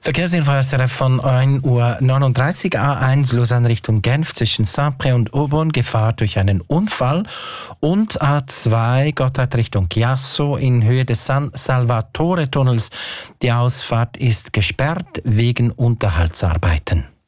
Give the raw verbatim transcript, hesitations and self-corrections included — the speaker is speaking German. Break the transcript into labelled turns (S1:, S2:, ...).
S1: Verkehrsinfo S R F von ein Uhr neununddreißig, A eins Lausanne Richtung Genf zwischen Saint-Pré und Aubonne, Gefahr durch einen Unfall. Und A zwei Gotthard Richtung Chiasso in Höhe des San Salvatore-Tunnels. Die Ausfahrt ist gesperrt wegen Unterhaltsarbeiten.